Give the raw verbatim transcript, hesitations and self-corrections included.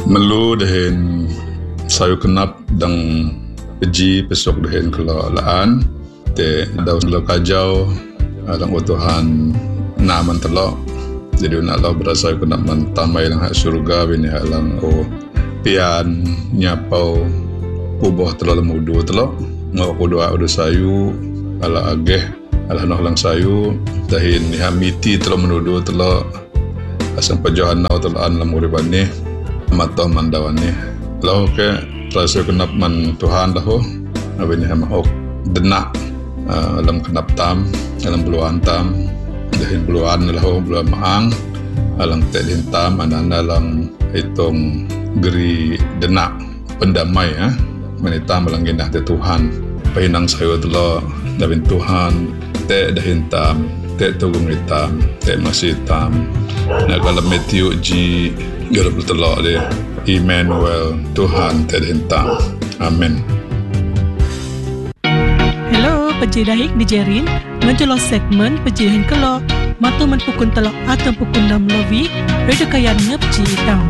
Melu dahin sayu kenap dang peji pesok dahin kalau laan te daun lo kajau alang utuhan naman telok jadi nak lo berasa kenap man tamai lang hak surga bini hak lang o pian nyapau puboh telok mudu telok ngau kudua udah sayu ala ageh ala noh lang sayu dahin ni hamiti telok menudu telok asam pajohan nau telaan lamuriban ni matah mandawan ni lau ke rasa kenap man Tuhan dah ho abin ni hamok denak uh, dalam kenap tam dalam buluan tam dahin buluan lahu buluan maang alang tedin tam ananda lang hitong geri denak pendamai ah menita melangindah te Tuhan pahinang sayo telo dabin Tuhan te dahin tam te tugung hitam te masih tam na kalau Matthew G garap telo de Emmanuel Tuhan te dahin tam amin. Hello peji dahik di Jerin ngejelos segmen peji dahin kelok matu men pukun telok atau pukun enam lovi radio kayan ngepji tau